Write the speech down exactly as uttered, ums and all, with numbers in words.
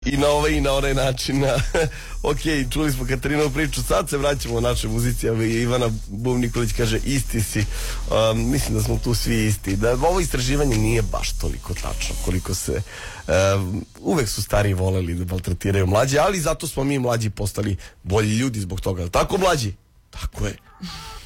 I na ovaj i na onaj način. Ok, čuli smo Katarinovu priču, sad se vraćamo u našoj muzici. Ivana Bum Nikolić kaže isti si. Um, mislim da smo tu svi isti. Da ovo istraživanje nije baš toliko tačno koliko se um, uvek su stariji voleli da maltretiraju mlađe, ali zato smo mi mlađi postali bolji ljudi zbog toga. Tako mlađi? Tako je.